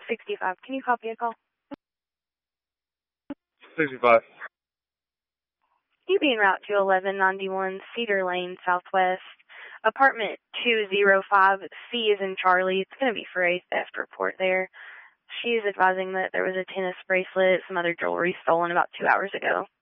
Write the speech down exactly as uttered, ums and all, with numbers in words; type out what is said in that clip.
sixty-five. Can you copy a call? sixty-five. You be en route to eleven ninety-one Cedar Lane Southwest, apartment two oh five. C is in Charlie. It's going to be for a theft report there. She is advising that there was a tennis bracelet, some other jewelry stolen about two hours ago.